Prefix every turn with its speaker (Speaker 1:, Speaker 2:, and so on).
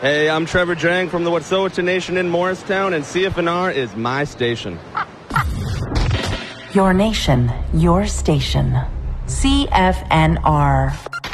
Speaker 1: Hey, I'm Trevor Drang from the Wet'suwet'en Nation in Morristown, and CFNR is my station.
Speaker 2: Your nation, your station. CFNR.